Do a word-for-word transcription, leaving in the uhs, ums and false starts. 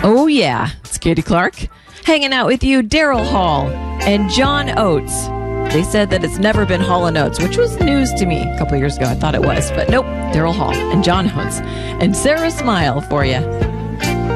Oh, yeah. It's Katie Clark. Hanging out with you, Daryl Hall and John Oates. They said that it's never been Hall and Oates, which was news to me a couple years ago. I thought it was, but nope. Daryl Hall and John Oates and Sarah Smile for you.